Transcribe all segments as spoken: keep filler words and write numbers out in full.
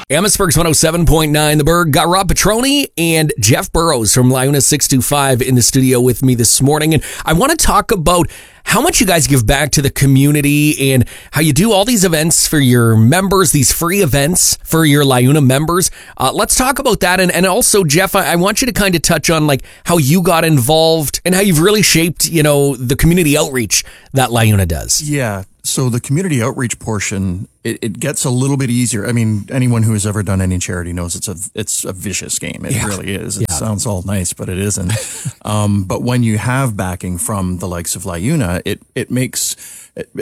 Amherstburg's one oh seven point nine The Berg. Got Rob Petroni and Jeff Burrows from LiUNA six two five in the studio with me this morning. And I want to talk about how much you guys give back to the community and how you do all these events for your members, these free events for your LiUNA members. Uh, let's talk about that. And, and also, Jeff, I, I want you to kind of touch on like how you got involved and how you've really shaped, you know, the community outreach that LiUNA does. Yeah. So the community outreach portion, it, it gets a little bit easier. I mean, anyone who has ever done any charity knows it's a it's a vicious game. It yeah. really is. It yeah. sounds all nice, but it isn't. um, but when you have backing from the likes of LiUNA, it it makes, it,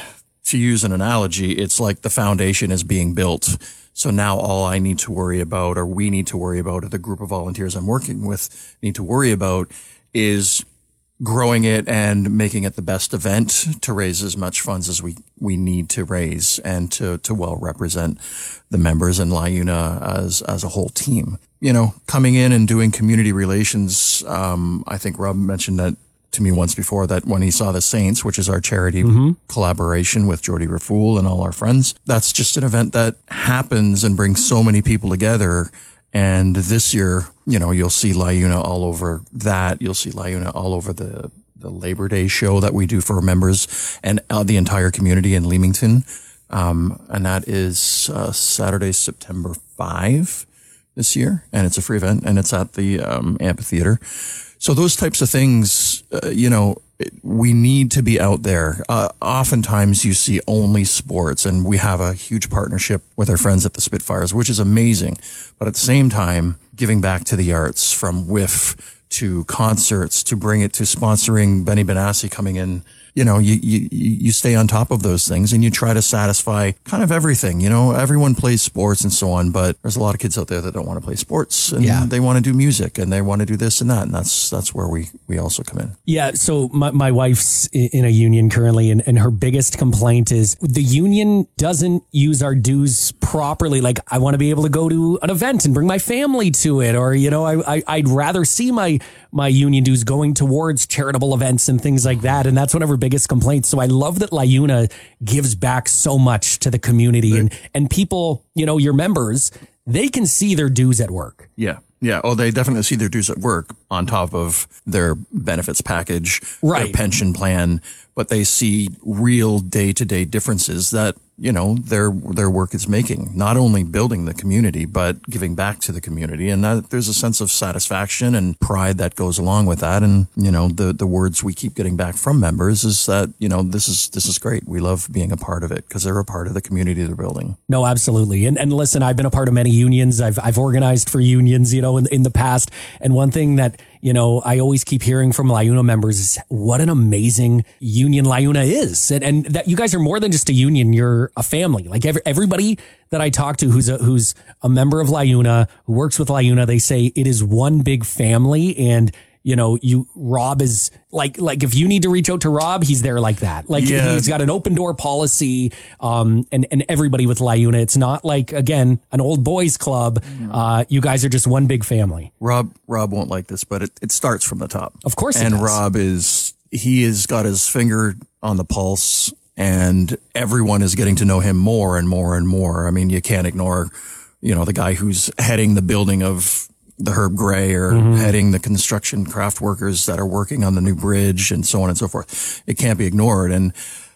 to use an analogy, it's like the foundation is being built. So now all I need to worry about, or we need to worry about, or the group of volunteers I'm working with need to worry about is growing it and making it the best event to raise as much funds as we, we need to raise and to, to well represent the members and LiUNA as, as a whole team. You know, coming in and doing community relations, um, I think Rob mentioned that to me once before, that when he saw the Saints, which is our charity mm-hmm. collaboration with Jordy Rafool and all our friends, that's just an event that happens and brings so many people together. And this year, you know, you'll see LiUNA all over that. You'll see LiUNA all over the, the Labor Day show that we do for our members and uh, the entire community in Leamington. Um, and that is uh, Saturday, September fifth this year. And it's a free event and it's at the um, amphitheater. So those types of things, uh, you know, we need to be out there. Uh, oftentimes you see only sports, and we have a huge partnership with our friends at the Spitfires, which is amazing. But at the same time, giving back to the arts, from W I F to concerts to bring it to sponsoring Benny Benassi coming in. You know, you, you, you stay on top of those things and you try to satisfy kind of everything. You know, everyone plays sports and so on, but there's a lot of kids out there that don't want to play sports and yeah. they want to do music and they want to do this and that. And that's, that's where we, we also come in. Yeah. So my, my wife's in a union currently, and, and her biggest complaint is the union doesn't use our dues properly. Like, I want to be able to go to an event and bring my family to it. Or, you know, I, I I'd rather see my, my union dues going towards charitable events and things like that. And that's one of her biggest complaints. So I love that LiUNA gives back so much to the community right. and, and people, you know, your members, they can see their dues at work. Yeah. Yeah. Oh, they definitely see their dues at work on top of their benefits package, right. their pension plan, but they see real day to day differences that, you know, their, their work is making, not only building the community, but giving back to the community. And that there's a sense of satisfaction and pride that goes along with that. And, you know, the, the words we keep getting back from members is that, you know, this is, this is great. We love being a part of it because they're a part of the community they're building. No, absolutely. And, and listen, I've been a part of many unions. I've, I've organized for unions, you know, in, in the past. And one thing that, you know, I always keep hearing from LiUNA members is what an amazing union LiUNA is. And, and that you guys are more than just a union. You're a family. Like every, everybody that I talk to who's a, who's a member of LiUNA, who works with LiUNA, they say it is one big family. And, you know, you, Rob is like, like if you need to reach out to Rob, he's there like that. Like yeah. he's got an open door policy, um, and, and everybody with LiUNA. It's not like, again, an old boys club. Uh, you guys are just one big family. Rob, Rob won't like this, but it, it starts from the top. Of course it And does. Rob is, he has got his finger on the pulse and everyone is getting to know him more and more and more. I mean, you can't ignore, you know, the guy who's heading the building of the Herb Gray or mm-hmm. heading the construction craft workers that are working on the new bridge and so on and so forth. It can't be ignored. And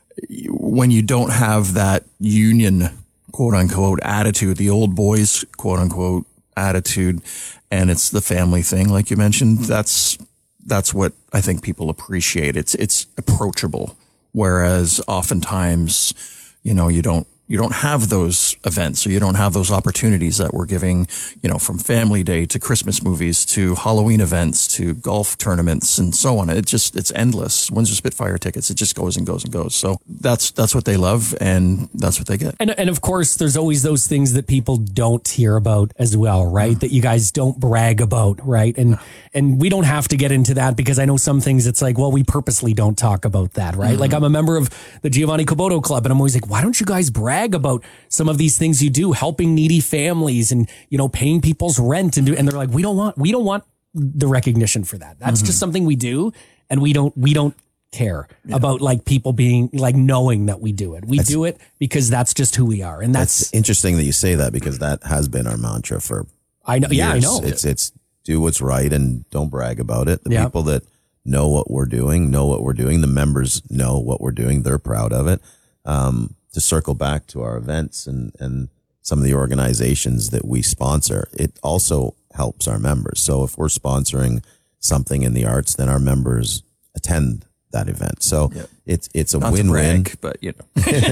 when you don't have that union, quote unquote, attitude, the old boys, quote unquote, attitude, and it's the family thing, like you mentioned, that's, that's what I think people appreciate. It's, it's approachable. Whereas oftentimes, you know, you don't, you don't have those events or you don't have those opportunities that we're giving, you know, from Family Day to Christmas movies to Halloween events to golf tournaments and so on. It just, it's endless. Windsor Spitfire tickets, it just goes and goes and goes. So that's, that's what they love and that's what they get. And, and of course, there's always those things that people don't hear about as well, right? Mm. That you guys don't brag about, right? And, mm. and we don't have to get into that because I know some things it's like, well, we purposely don't talk about that, right? Mm. Like I'm a member of the Giovanni Caboto Club and I'm always like, why don't you guys brag about some of these things you do, helping needy families and, you know, paying people's rent and do, and they're like, we don't want, we don't want the recognition for that. That's mm-hmm. just something we do. And we don't, we don't care yeah. about like people being like knowing that we do it. We that's, do it because that's just who we are. And that's, that's interesting that you say that, because that has been our mantra for I know. years. Yeah, I know. It's, it's do what's right and don't brag about it. The yeah. people that know what we're doing, know what we're doing. The members know what we're doing. They're proud of it. Um, to circle back to our events and, and some of the organizations that we sponsor, it also helps our members. So if we're sponsoring something in the arts, then our members attend that event. So yep. it's it's a Not win-win. To brag, but you know,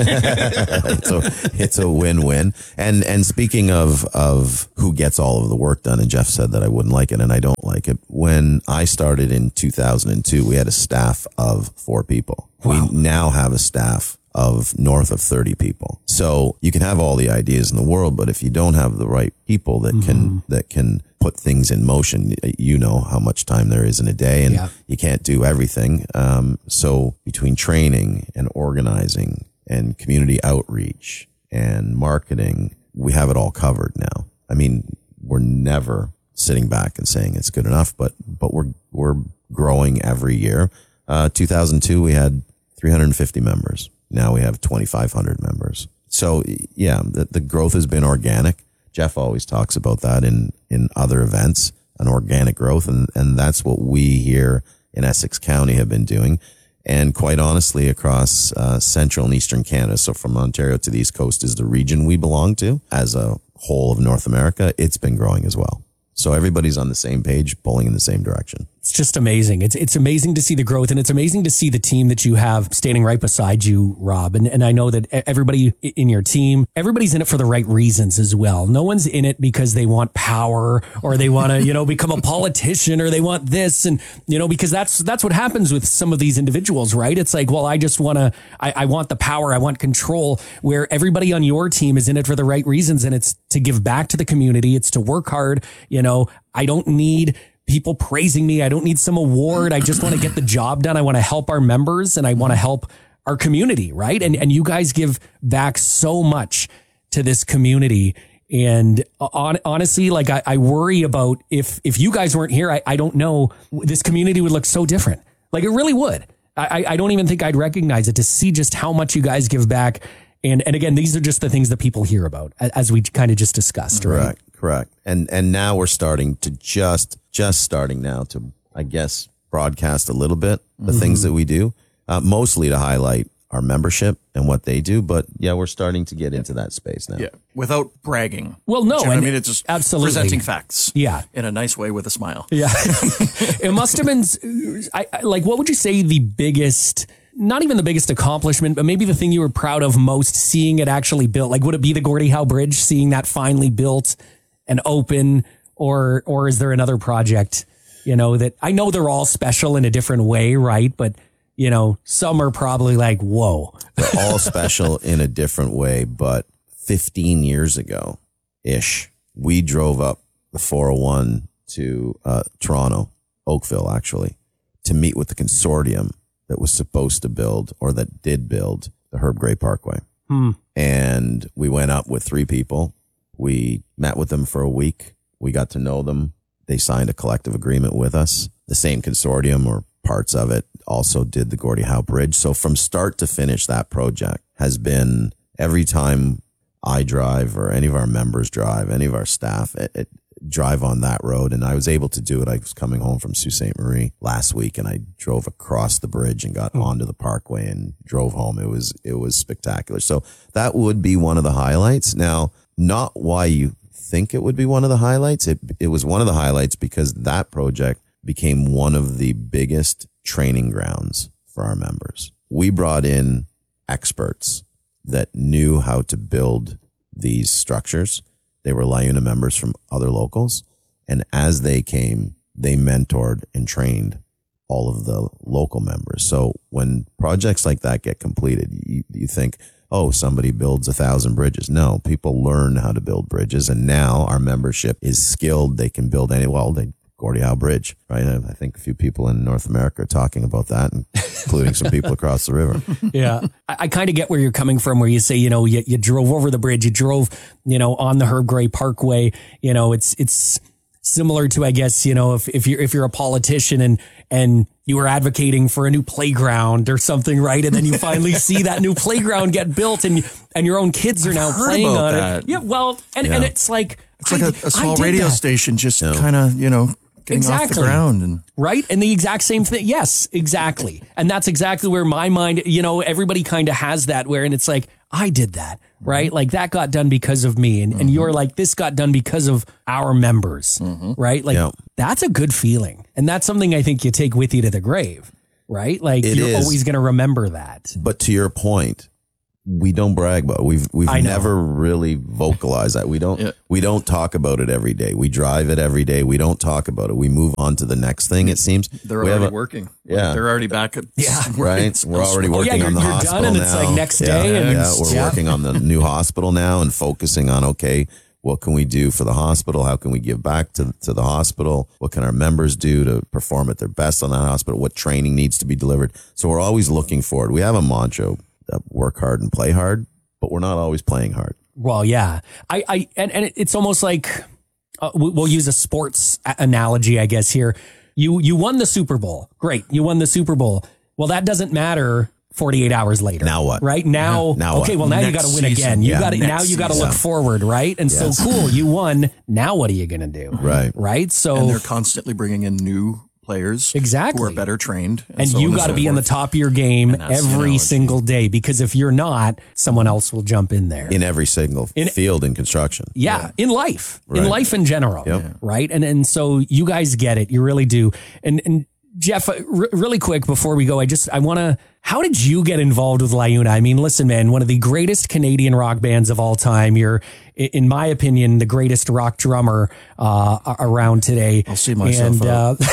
it's a it's a win-win. And and speaking of of who gets all of the work done, and Jeff said that I wouldn't like it, and I don't like it. When I started in two thousand two, we had a staff of four people. Wow. We now have a staff of north of thirty people. So you can have all the ideas in the world, but if you don't have the right people that mm-hmm. can that can put things in motion, you know how much time there is in a day, and yeah. you can't do everything. Um, so between training and organizing and community outreach and marketing, we have it all covered now. I mean, we're never sitting back and saying it's good enough, but but we're we're growing every year. Uh, two thousand two, we had three hundred fifty members. Now we have twenty-five hundred members. So yeah, the, the growth has been organic. Jeff always talks about that in, in other events, an organic growth. And, and that's what we here in Essex County have been doing. And quite honestly, across uh, central and eastern Canada, so from Ontario to the East Coast is the region we belong to. As a whole of North America, it's been growing as well. So everybody's on the same page, pulling in the same direction. It's just amazing. It's it's amazing to see the growth, and it's amazing to see the team that you have standing right beside you, Rob. And and I know that everybody in your team, everybody's in it for the right reasons as well. No one's in it because they want power or they want to, you know, become a politician or they want this. And, you know, because that's that's what happens with some of these individuals, right? It's like, well, I just want to, I, I want the power, I want control, where everybody on your team is in it for the right reasons. And it's to give back to the community. It's to work hard. You know, I don't need people praising me. I don't need some award. I just want to get the job done. I want to help our members and I want to help our community. Right. And, and you guys give back so much to this community. And on, honestly, like I, I worry about if, if you guys weren't here, I, I don't know, this community would look so different. Like it really would. I, I don't even think I'd recognize it to see just how much you guys give back. And, and again, these are just the things that people hear about, as we kind of just discussed. Right? Correct. Correct. And and now we're starting to just just starting now to, I guess, broadcast a little bit the mm-hmm. things that we do, uh, mostly to highlight our membership and what they do. But yeah, we're starting to get into that space now. Yeah, without bragging. Well, no, you know I mean, it's just absolutely presenting facts. Yeah, in a nice way with a smile. Yeah, it must have been. I, I, like, what would you say the biggest? Not even the biggest accomplishment, but maybe the thing you were proud of most, seeing it actually built? Like, would it be the Gordie Howe Bridge, seeing that finally built and open, or or is there another project, you know, that I know they're all special in a different way, right? But, you know, some are probably like, whoa. They're all special in a different way, but fifteen years ago ish, we drove up the four oh one to uh, Toronto, Oakville, actually, to meet with the consortium that was supposed to build, or that did build, the Herb Gray Parkway. Hmm. And we went up with three people. We met with them for a week. We got to know them. They signed a collective agreement with us. The same consortium, or parts of it, also did the Gordie Howe Bridge. So from start to finish, that project has been, every time I drive or any of our members drive, any of our staff, it, it drive on that road. And I was able to do it. I was coming home from Sault Ste. Marie last week, and I drove across the bridge and got onto the parkway and drove home. It was, it was spectacular. So that would be one of the highlights. Now, not why you think it would be one of the highlights. It, it was one of the highlights because that project became one of the biggest training grounds for our members. We brought in experts that knew how to build these structures. They were LiUNA members from other locals. And as they came, they mentored and trained all of the local members. So when projects like that get completed, you, you think, oh, somebody builds a thousand bridges. No, people learn how to build bridges. And now our membership is skilled. They can build any, well, they Gordie Howe Bridge, right? I think a few people in North America are talking about that, including some people across the river. Yeah. I, I kind of get where you're coming from, where you say, you know, you, you drove over the bridge, you drove, you know, on the Herb Gray Parkway. You know, it's, it's similar to, I guess, you know, if, if you're if you're a politician and and you were advocating for a new playground or something, right? And then you finally see that new playground get built, and and your own kids are now I've heard playing about on that. it. Yeah, well, and Yeah. and it's like It's like I a, did- a small I did radio that. station just Yeah. kind of, you know, getting off the Exactly. ground. And Right. And the exact same thing. Yes, exactly. And that's exactly where my mind, you know, everybody kind of has that where, and it's like, I did that, right? Like that got done because of me. And, and you're like, this got done because of our members, right? Like Yeah. that's a good feeling. And that's something I think you take with you to the grave, right? Like It you're is. always going to remember that. But to your point, we don't brag about it. We've we've I know. never really vocalized that. We don't Yeah. we don't talk about it every day. We drive it every day. We don't talk about it. We move on to the next thing. It seems they're we already have a- working. Yeah. They're already back at Yeah. Right, we're already Oh, yeah, working you're- on the you're done hospital and now. it's like next yeah, day and yeah, it's- we're yeah. working on the new hospital now and focusing on okay, what can we do for the hospital? How can we give back to to the hospital? What can our members do to perform at their best on that hospital? What training needs to be delivered? So we're always looking forward. We have a mantra: uh, work hard and play hard, but we're not always playing hard. Well, yeah, I, I, and, and it's almost like uh, we- we'll use a sports a- analogy, I guess. Here, you you won the Super Bowl, great, you won the Super Bowl. Well, that doesn't matter forty-eight hours later. Now what? Right now, Now okay. what? Well, now you Next got to win season. again. You Yeah, got to now. next You got to look season. forward, right? And Yes. so cool, you won. Now, what are you gonna do? Right. right. So And they're constantly bringing in new players Exactly. who are better trained. and so you on got to so be on the forth. top of your game And that's the every analogy. single day, because if you're not, someone else will jump in there. In every single In- field in construction. Yeah, in life, in Right. life in general, Yep. right? And and so you guys get it, you really do. And and Jeff, uh, r- really quick before we go, I just I want to. How did you get involved with LiUNA? I mean, listen, man, one of the greatest Canadian rock bands of all time. You're, i- in my opinion, the greatest rock drummer uh, a- around today. I'll see myself And, out. uh,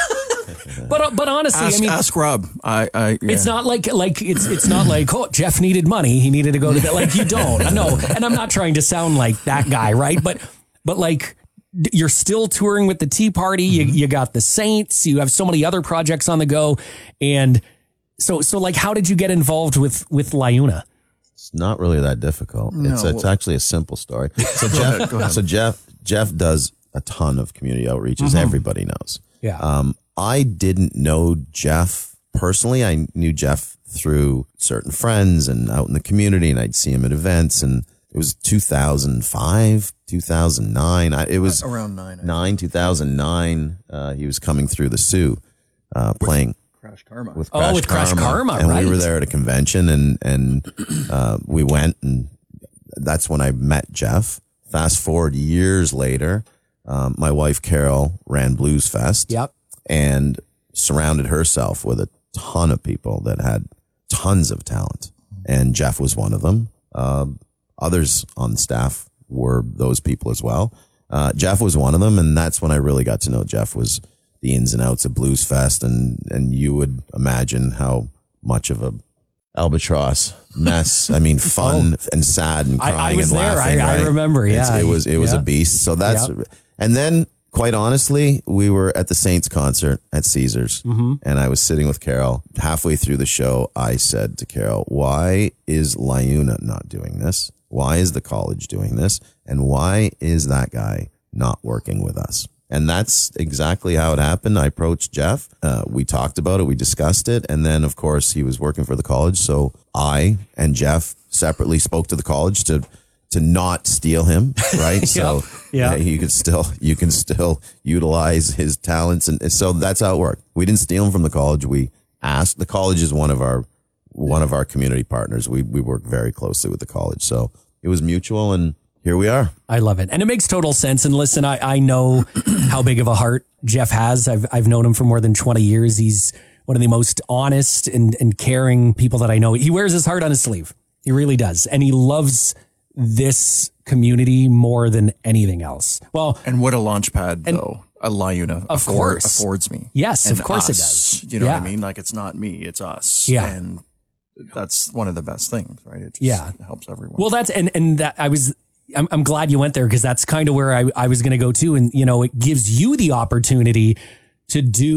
but but honestly, Ask, I mean, ask Rob. I, I, yeah. it's not like like it's it's not like, oh, Jeff needed money, he needed to go to that. Like you don't. No, and I'm not trying to sound like that guy, right? But but like d- you're still touring with the Tea Party. You you got the Saints. You have so many other projects on the go, and so so like, how did you get involved with with LiUNA? It's not really that difficult. It's No. it's actually a simple story. So Jeff, so Jeff, Jeff does a ton of community outreaches. Everybody knows. Yeah. Um, I didn't know Jeff personally. I knew Jeff through certain friends and out in the community, and I'd see him at events. And it was two thousand five, two thousand nine. I, it was around nine. I nine, two thousand nine. Uh, he was coming through the Sioux, uh, playing Crash Karma. with Oh, Crash with Crash Karma, Karma, and we were right. there at a convention, and and uh, we went, and that's when I met Jeff. Fast forward years later, um, my wife Carol ran Blues Fest, Yep. and surrounded herself with a ton of people that had tons of talent, and Jeff was one of them. Uh, others on the staff were those people as well. Uh, Jeff was one of them, and that's when I really got to know Jeff. Was the ins and outs of Blues Fest, and and you would imagine how much of a albatross mess. I mean, fun and sad and I- I crying was and there. laughing. I- I right? remember, It's- yeah. it was it was Yeah. a beast. So that's Yep. and then. Quite honestly, we were at the Saints concert at Caesars, Mm-hmm. and I was sitting with Carol. Halfway through the show, I said to Carol, "Why is LiUNA not doing this? Why is the college doing this? And why is that guy not working with us?" And that's exactly how it happened. I approached Jeff. Uh, we talked about it. We discussed it. And then, of course, he was working for the college. So I and Jeff separately spoke to the college to to not steal him, right? So Yeah. you could still you can still utilize his talents, and so that's how it worked. We didn't steal him from the college. We asked. The college is one of our one of our community partners. We we work very closely with the college, so it was mutual, and here we are. I love it. And it makes total sense. And listen, I, I know how big of a heart Jeff has. I've, I've known him for more than twenty years. He's one of the most honest and, and caring people that I know. He wears his heart on his sleeve. He really does. And he loves this community more than anything else. Well, And what a launch pad, though, a LiUNA Of afford, course. affords me. Yes, of And course it us. does. You know Yeah. what I mean? Like, it's not me, it's us. Yeah. And that's one of the best things, right? It just Yeah. helps everyone. well, that's, and, and that I was, I'm, I'm glad you went there, because that's kind of where I, I was going to go to. And, you know, it gives you the opportunity to do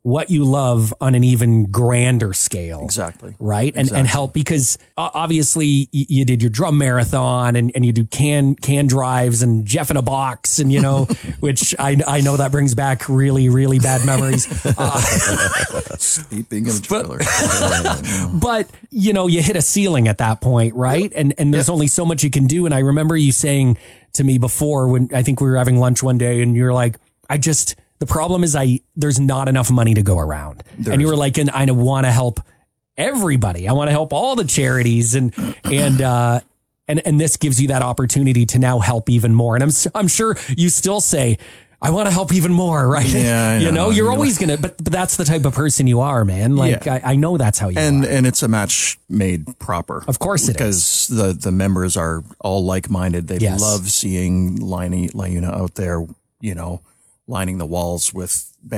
what you love on an even grander scale. Exactly. Right. And, Exactly. and help because uh, obviously y- you did your drum marathon and, and you do can, can drives and Jeff in a box and, you know, which I, I know that brings back really, really bad memories. Uh, Speaking of trailer. But, you know, you hit a ceiling at that point, right? And and there's only so much you can do. And I remember you saying to me before when I think we were having lunch one day and you're like, I just, the problem is I, there's not enough money to go around. There and you is. were like, and I want to help everybody. I want to help all the charities and, and, uh, and, and this gives you that opportunity to now help even more. And I'm, s- I'm sure you still say, I want to help even more, right? Yeah, I you know, know. you're You know. always going to, but, but that's the type of person you are, man. Like, Yeah. I, I know that's how you And are. and it's a match made proper. Of course it because the the members are all like minded. They Yes. love seeing Laini Liuna out there, you know, lining the walls with